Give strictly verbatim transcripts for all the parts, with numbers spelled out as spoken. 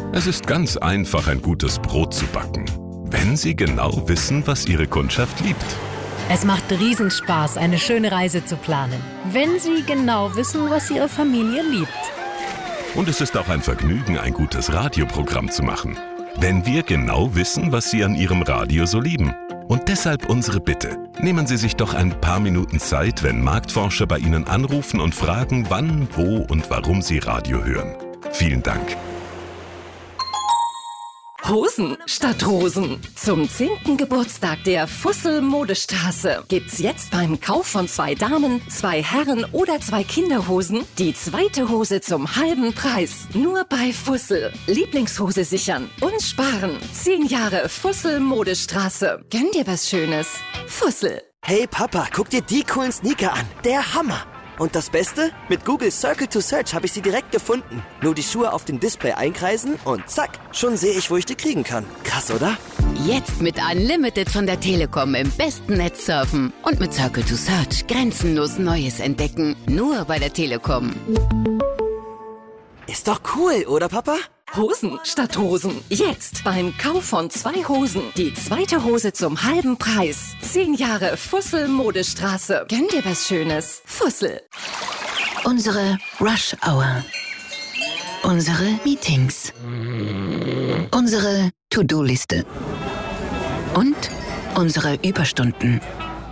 Es ist ganz einfach, ein gutes Brot zu backen, wenn Sie genau wissen, was Ihre Kundschaft liebt. Es macht Riesenspaß, eine schöne Reise zu planen, wenn Sie genau wissen, was Ihre Familie liebt. Und es ist auch ein Vergnügen, ein gutes Radioprogramm zu machen, wenn wir genau wissen, was Sie an Ihrem Radio so lieben. Und deshalb unsere Bitte. Nehmen Sie sich doch ein paar Minuten Zeit, wenn Marktforscher bei Ihnen anrufen und fragen, wann, wo und warum Sie Radio hören. Vielen Dank. Hosen statt Rosen. Zum zehnten Geburtstag der Fussel Modestraße gibt's jetzt beim Kauf von zwei Damen, zwei Herren oder zwei Kinderhosen die zweite Hose zum halben Preis. Nur bei Fussel. Lieblingshose sichern und sparen. Zehn Jahre Fussel Modestraße. Gönn dir was Schönes. Fussel. Hey Papa, guck dir die coolen Sneaker an. Der Hammer. Und das Beste? Mit Google Circle to Search habe ich sie direkt gefunden. Nur die Schuhe auf dem Display einkreisen und zack, schon sehe ich, wo ich die kriegen kann. Krass, oder? Jetzt mit Unlimited von der Telekom im besten Netz surfen. Und mit Circle to Search grenzenlos Neues entdecken. Nur bei der Telekom. Ist doch cool, oder Papa? Hosen statt Hosen. Jetzt beim Kauf von zwei Hosen die zweite Hose zum halben Preis. Zehn Jahre Fussel Modestraße. Gönn dir was Schönes. Fussel. Unsere Rush Hour. Unsere Meetings. Unsere To-Do-Liste. Und unsere Überstunden.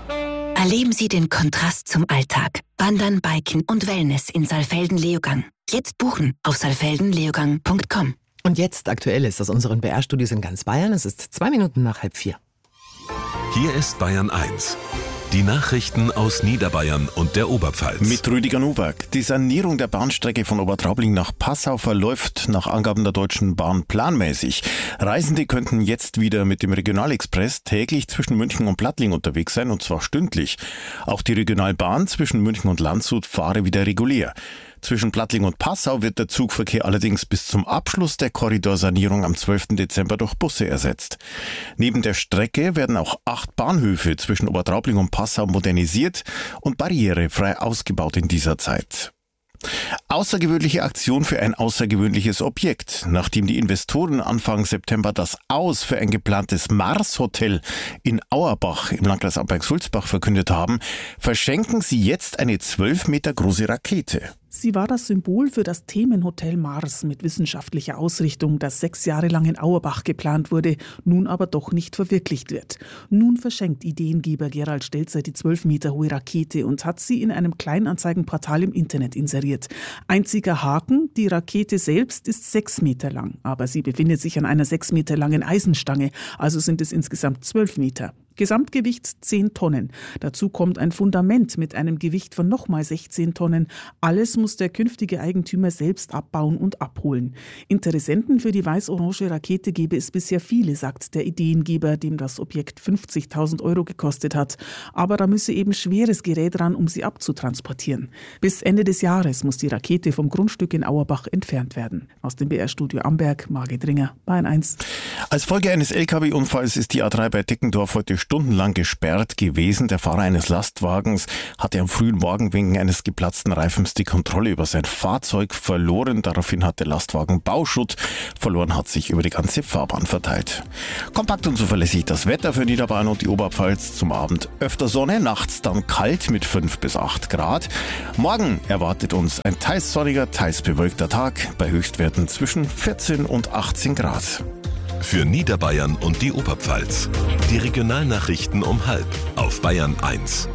Erleben Sie den Kontrast zum Alltag. Wandern, Biken und Wellness in Saalfelden-Leogang. Jetzt buchen auf saalfelden leogang punkt com. Und jetzt Aktuelles aus unseren B R-Studios in ganz Bayern. Es ist zwei Minuten nach halb vier. Hier ist Bayern eins. Die Nachrichten aus Niederbayern und der Oberpfalz. Mit Rüdiger Nowak. Die Sanierung der Bahnstrecke von Obertraubling nach Passau verläuft nach Angaben der Deutschen Bahn planmäßig. Reisende könnten jetzt wieder mit dem Regionalexpress täglich zwischen München und Plattling unterwegs sein, und zwar stündlich. Auch die Regionalbahn zwischen München und Landshut fahre wieder regulär. Zwischen Plattling und Passau wird der Zugverkehr allerdings bis zum Abschluss der Korridorsanierung am zwölften Dezember durch Busse ersetzt. Neben der Strecke werden auch acht Bahnhöfe zwischen Obertraubling und Passau modernisiert und barrierefrei ausgebaut in dieser Zeit. Außergewöhnliche Aktion für ein außergewöhnliches Objekt. Nachdem die Investoren Anfang September das Aus für ein geplantes Mars-Hotel in Auerbach im Landkreis Amberg-Sulzbach verkündet haben, verschenken sie jetzt eine zwölf Meter große Rakete. Sie war das Symbol für das Themenhotel Mars mit wissenschaftlicher Ausrichtung, das sechs Jahre lang in Auerbach geplant wurde, nun aber doch nicht verwirklicht wird. Nun verschenkt Ideengeber Gerald Stelzer die zwölf Meter hohe Rakete und hat sie in einem Kleinanzeigenportal im Internet inseriert. Einziger Haken, die Rakete selbst ist sechs Meter lang, aber sie befindet sich an einer sechs Meter langen Eisenstange, also sind es insgesamt zwölf Meter. Gesamtgewicht zehn Tonnen. Dazu kommt ein Fundament mit einem Gewicht von nochmal sechzehn Tonnen. Alles muss der künftige Eigentümer selbst abbauen und abholen. Interessenten für die weiß-orange Rakete gebe es bisher viele, sagt der Ideengeber, dem das Objekt fünfzigtausend Euro gekostet hat. Aber da müsse eben schweres Gerät ran, um sie abzutransportieren. Bis Ende des Jahres muss die Rakete vom Grundstück in Auerbach entfernt werden. Aus dem B R-Studio Amberg, Margit Ringer, Bayern eins. Als Folge eines L K W-Unfalls ist die A drei bei Deckendorf heute stundenlang gesperrt gewesen. Der Fahrer eines Lastwagens hatte am frühen Morgen wegen eines geplatzten Reifens die Kontrolle über sein Fahrzeug verloren. Daraufhin hat der Lastwagen Bauschutt verloren, hat sich über die ganze Fahrbahn verteilt. Kompakt und zuverlässig das Wetter für Niederbayern und die Oberpfalz. Zum Abend öfter Sonne, nachts dann kalt mit fünf bis acht Grad. Morgen erwartet uns ein teils sonniger, teils bewölkter Tag bei Höchstwerten zwischen vierzehn und achtzehn Grad. Für Niederbayern und die Oberpfalz. Die Regionalnachrichten um halb auf Bayern eins.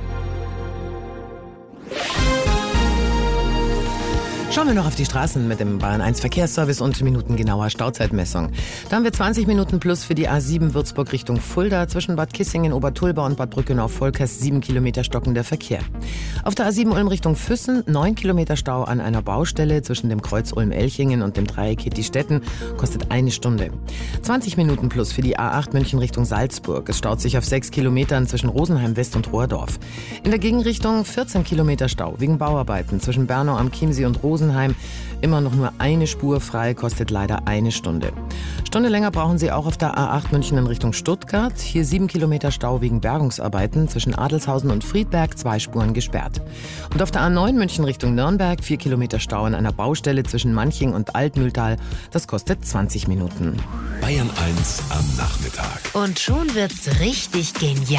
Schauen wir noch auf die Straßen mit dem Bayern eins Verkehrsservice und minutengenauer Stauzeitmessung. Da haben wir zwanzig Minuten plus für die A sieben Würzburg Richtung Fulda. Zwischen Bad Kissingen, Obertulba und Bad Brückenau-Volkers sieben Kilometer stockender Verkehr. Auf der A sieben Ulm Richtung Füssen neun Kilometer Stau an einer Baustelle zwischen dem Kreuz Ulm-Elchingen und dem Dreieck Hittistetten. Kostet eine Stunde. zwanzig Minuten plus für die A acht München Richtung Salzburg. Es staut sich auf sechs Kilometern zwischen Rosenheim West und Rohrdorf. In der Gegenrichtung vierzehn Kilometer Stau wegen Bauarbeiten zwischen Bernau am Chiemsee und Rosen Rosenheim. Immer noch nur eine Spur frei, kostet leider eine Stunde. Stunde länger brauchen Sie auch auf der A acht München in Richtung Stuttgart. Hier sieben Kilometer Stau wegen Bergungsarbeiten. Zwischen Adelshausen und Friedberg zwei Spuren gesperrt. Und auf der A neun München Richtung Nürnberg vier Kilometer Stau an einer Baustelle zwischen Manching und Altmühltal. Das kostet zwanzig Minuten. Bayern eins am Nachmittag. Und schon wird's richtig genial.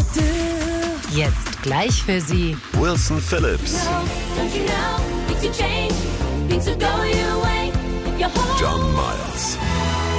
Jetzt gleich für Sie Wilson Phillips. John Miles.